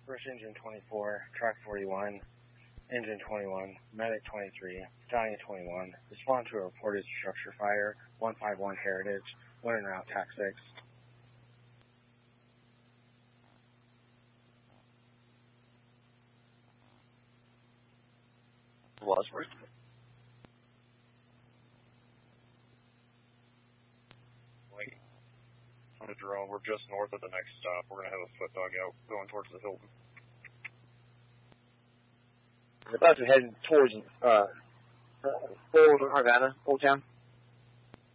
First Engine 24, Track 41, Engine 21, Medic 23, Johnny 21. Respond to a reported structure fire, 151 Heritage, winter route TAC 6. Wadsworth. Wait. On the drone, we're just north of the next stop. We're going to have a foot dog out going towards the Hilton. The bus are heading towards Old Havana, Old Town.